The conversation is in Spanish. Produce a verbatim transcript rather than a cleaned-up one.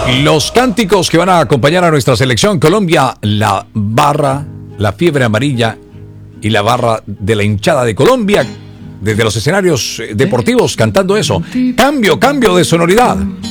Los cánticos que van a acompañar a nuestra selección Colombia, la barra, la fiebre amarilla y la barra de la hinchada de Colombia, desde los escenarios deportivos cantando eso. Cambio, cambio de sonoridad.